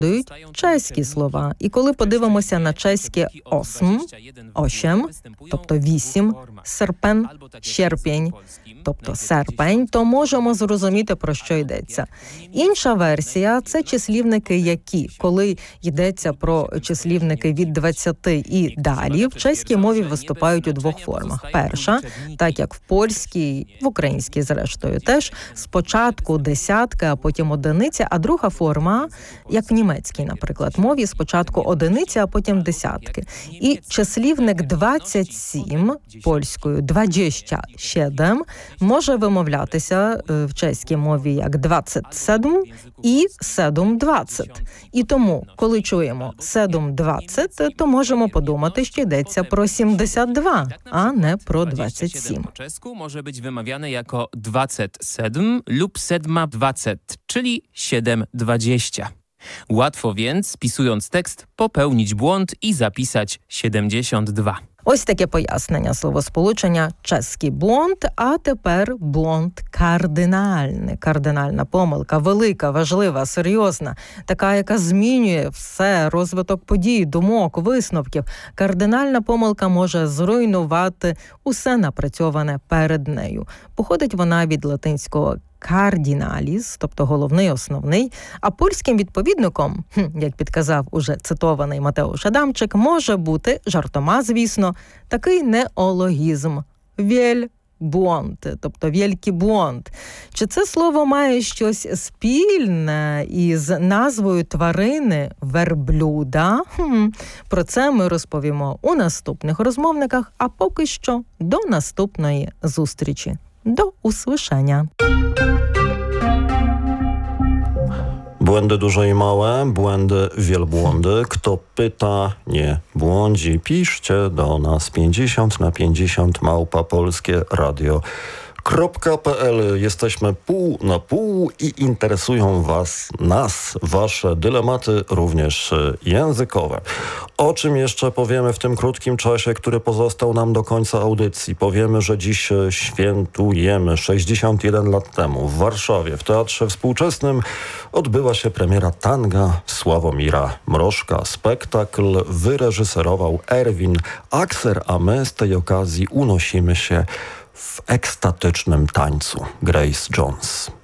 чеські слова. І коли подивимося на чеське осім, тобто 8, серпен, щерпень, тобто серпень, то можемо зрозуміти, про що йдеться. Інша версія – це числівники «які». Коли йдеться про числівники від 20 і далі, в чеській мові виступають у двох формах. Перша, так як в польській, в українській, зрештою, теж спочатку десятки, а потім одиниця, а друга форма, як в німецькій, наприклад, мові, спочатку одиниці, а потім десятки. І числівник 27, польською 27, може вимовлятися в чеській мові як 27 і 7-20. І тому, коли чуємо 7-20, то можемо подумати, що йдеться про 72, а не про 27. Po czesku może być wymawiane jako 27 lub 7-20, czyli 7-20. Łatwo więc, spisując tekst, popełnić błąd i zapisać 72. Ось таке пояснення словосполучення «чеський блонд», а тепер блонд кардинальний. Кардинальна помилка, велика, важлива, серйозна, така, яка змінює все, розвиток подій, думок, висновків. Кардинальна помилка може зруйнувати усе напрацьоване перед нею. Походить вона від латинського «кардіналіс», тобто головний, основний, а польським відповідником, як підказав уже цитований Матеуш Адамчик, може бути, жартома, звісно, такий неологізм – «вєль-блонд», тобто «вєлький блонд». Чи це слово має щось спільне із назвою тварини верблюда? Про це ми розповімо у наступних розмовниках, а поки що до наступної зустрічі. Do usłyszenia. Błędy duże i małe, błędy, wielbłądy. Kto pyta, nie błądzi. Piszcie do nas 50 na 50 @polskieradio.pl. Jesteśmy pół na pół i interesują nas, wasze dylematy, również językowe. O czym jeszcze powiemy w tym krótkim czasie, który pozostał nam do końca audycji? Powiemy, że dziś świętujemy. 61 lat temu w Warszawie, w Teatrze Współczesnym, odbyła się premiera tanga Sławomira Mrożka. Spektakl wyreżyserował Erwin Akser, a my z tej okazji unosimy się w ekstatycznym tańcu Grace Jones.